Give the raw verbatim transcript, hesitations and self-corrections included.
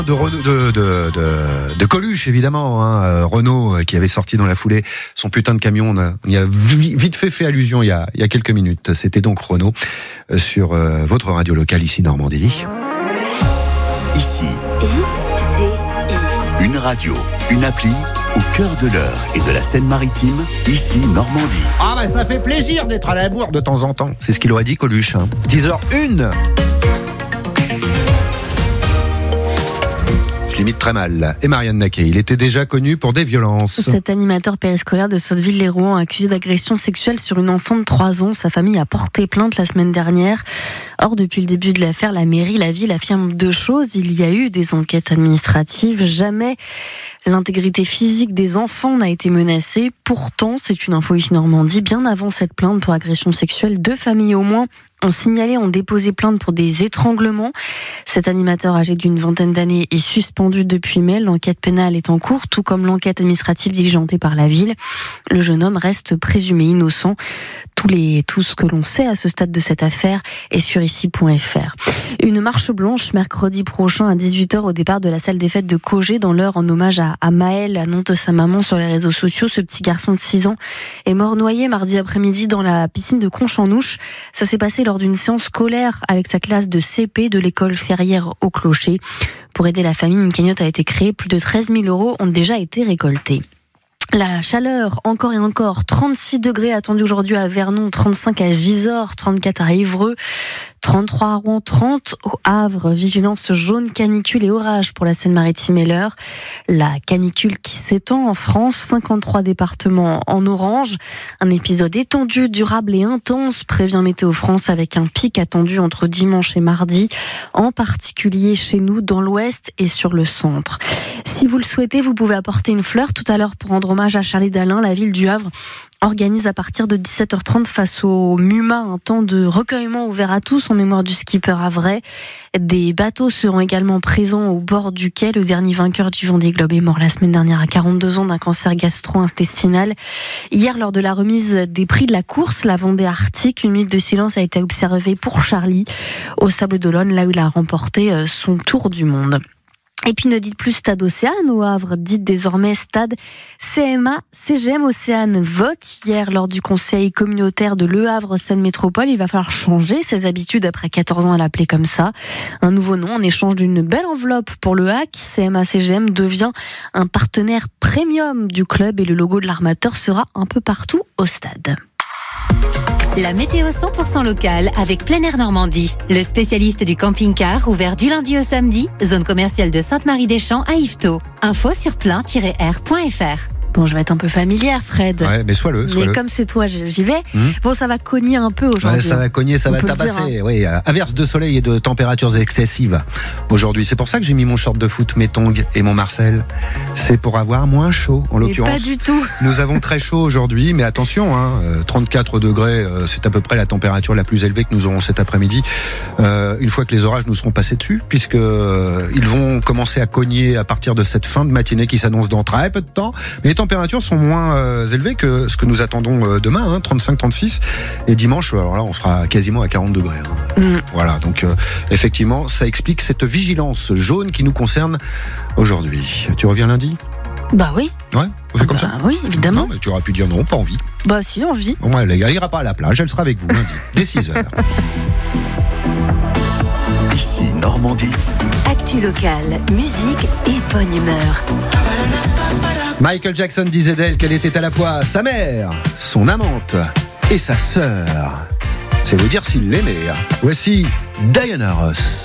De, Renault, de, de, de, de Coluche, évidemment, hein, Renault qui avait sorti dans la foulée son putain de camion. On, a, on y a vite fait fait allusion il y a, il y a quelques minutes. C'était donc Renault sur euh, votre radio locale ici Normandie. Ici, I C I. Une radio, une appli au cœur de l'Eure et de la Seine-Maritime, ici Normandie. Ah bah ça fait plaisir d'être à la bourre de temps en temps. C'est ce qu'il aurait dit Coluche. Hein. dix heures une. Je limite très mal. Et Marianne Naquet, il était déjà connu pour des violences. Cet animateur périscolaire de Sotteville-lès-Rouen accusé d'agression sexuelle sur une enfant de trois ans. Sa famille a porté plainte la semaine dernière. Or, depuis le début de l'affaire, la mairie, la ville affirme deux choses. Il y a eu des enquêtes administratives. Jamais l'intégrité physique des enfants n'a été menacée. Pourtant, c'est une info ici Normandie. Bien avant cette plainte pour agression sexuelle, deux familles au moins ont signalé, ont déposé plainte pour des étranglements. Cet animateur âgé d'une vingtaine d'années est suspendu depuis mai. L'enquête pénale est en cours, tout comme l'enquête administrative diligentée par la ville. Le jeune homme reste présumé innocent. Tous les, tout ce que l'on sait à ce stade de cette affaire est sur ici point f r. Une marche blanche mercredi prochain à dix-huit heures au départ de la salle des fêtes de Cogé dans l'Eure en hommage à, à Maël, annonce sa maman sur les réseaux sociaux. Ce petit garçon de six ans est mort noyé mardi après-midi dans la piscine de Conchanouche. Ça s'est passé lors d'une séance scolaire avec sa classe de C P de l'école Ferrière au Clocher. Pour aider la famille, une cagnotte a été créée. Plus de treize mille euros ont déjà été récoltés. La chaleur, encore et encore, trente-six degrés attendus aujourd'hui à Vernon, trente-cinq à Gisors, trente-quatre à Évreux, trente-trois à Rouen, trente au Havre. Vigilance jaune, canicule et orage pour la Seine-Maritime et l'Eure. La canicule qui s'étend en France, cinquante-trois départements en orange. Un épisode étendu, durable et intense, prévient Météo France, avec un pic attendu entre dimanche et mardi, en particulier chez nous dans l'ouest et sur le centre. Si vous le souhaitez, vous pouvez apporter une fleur tout à l'heure pour rendre hommage à Charlie Dalin. La ville du Havre organise à partir de dix-sept heures trente face au MUMA un temps de recueillement ouvert à tous en mémoire du skipper havrais. Des bateaux seront également présents au bord du quai. Le dernier vainqueur du Vendée Globe est mort la semaine dernière à quarante-deux ans d'un cancer gastro-intestinal. Hier, lors de la remise des prix de la course, la Vendée Arctique, une minute de silence a été observée pour Charlie au Sable d'Olonne, là où il a remporté son tour du monde. Et puis ne dites plus Stade Océane au Havre, dites désormais Stade C M A C G M Océane. Vote hier lors du conseil communautaire de Le Havre Seine Métropole. Il va falloir changer ses habitudes après quatorze ans à l'appeler comme ça. Un nouveau nom en échange d'une belle enveloppe pour le H A C. C M A C G M devient un partenaire premium du club et le logo de l'armateur sera un peu partout au stade. La météo cent pour cent locale avec Plein Air Normandie. Le spécialiste du camping-car ouvert du lundi au samedi. Zone commerciale de Sainte-Marie-des-Champs à Yvetot. Info sur plein tiret r point f r. Bon, je vais être un peu familière, Fred. Ouais, mais sois-le, sois-le. Mais comme c'est toi, j'y vais. Mmh. Bon, ça va cogner un peu aujourd'hui. Ouais, ça va cogner, ça On va peut le tabasser. dire, hein. Oui, averse de soleil et de températures excessives aujourd'hui. C'est pour ça que j'ai mis mon short de foot, mes tongs et mon Marcel. C'est pour avoir moins chaud, en Mais l'occurrence. pas du tout. Nous avons très chaud aujourd'hui, mais attention, hein, trente-quatre degrés, c'est à peu près la température la plus élevée que nous aurons cet après-midi. Euh, une fois que les orages nous seront passés dessus, puisque euh, ils vont commencer à cogner à partir de cette fin de matinée qui s'annonce dans très peu de temps. Mais les températures sont moins Euh, élevé que ce que nous attendons euh, demain, hein, trente-cinq trente-six, et dimanche, alors là on sera quasiment à quarante degrés. Hein. Mm. Voilà, donc euh, effectivement ça explique cette vigilance jaune qui nous concerne aujourd'hui. Tu reviens lundi ? Bah oui. Ouais, on fait comme bah ça. Oui, évidemment. Non, mais tu aurais pu dire non, pas envie. Bah si, envie. Bon, elle, elle ira pas à la plage, elle sera avec vous lundi, dès six heures. Ici Normandie. Actu locale, musique et bonne humeur. Michael Jackson disait d'elle qu'elle était à la fois sa mère, son amante et sa sœur. C'est vous dire s'il l'aimait. Voici Diana Ross.